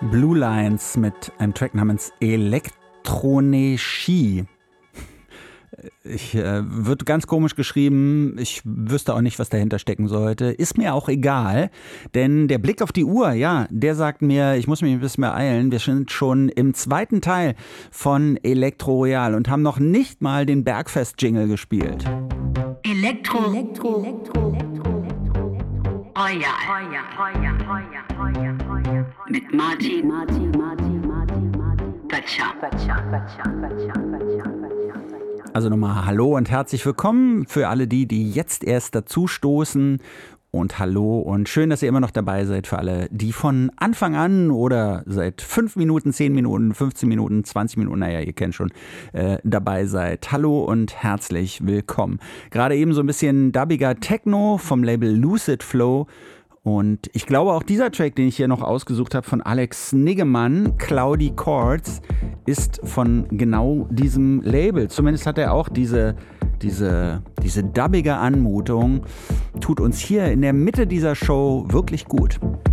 Blue Lines mit einem Track namens Elektroneschie. Wird ganz komisch geschrieben, ich wüsste auch nicht, was dahinter stecken sollte. Ist mir auch egal, denn der Blick auf die Uhr, ja, der sagt mir, ich muss mich ein bisschen beeilen. Wir sind schon im zweiten Teil von Elektro Royal und haben noch nicht mal den Bergfest-Jingle gespielt. Elektro Royal. Mit Martin Böttcher. Also nochmal Hallo und herzlich willkommen für alle die jetzt erst dazu stoßen. Und hallo und schön, dass ihr immer noch dabei seid für alle, die von Anfang an oder seit 5 Minuten, 10 Minuten, 15 Minuten, 20 Minuten, naja, ihr kennt schon, dabei seid. Hallo und herzlich willkommen. Gerade eben so ein bisschen dubbiger Techno vom Label Lucid Flow. Und ich glaube auch dieser Track, den ich hier noch ausgesucht habe von Alex Niggemann, Cloudy Chords, ist von genau diesem Label. Zumindest hat er auch diese dubbige Anmutung. Tut uns hier in der Mitte dieser Show wirklich gut.